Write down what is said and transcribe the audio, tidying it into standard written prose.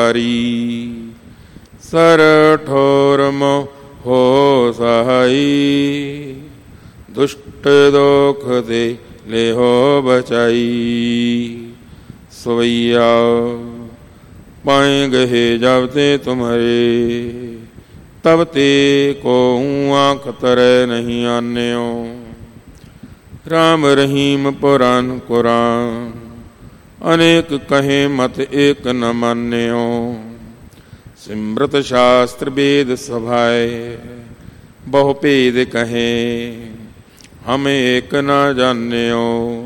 भारी। सर ठोर मोह सहाई, दुष्ट दोख दे ले हो बचाई। सवैया पाए गहे जब ते तुम्हारे, तब ते को आँख तरे नहीं आन्यो। राम रहीम पुराण कुरान, अनेक कहे मत एक न मान्यो। सिमृत शास्त्र वेद सभाए, बहु भेद कहे हम एक न जान्यो।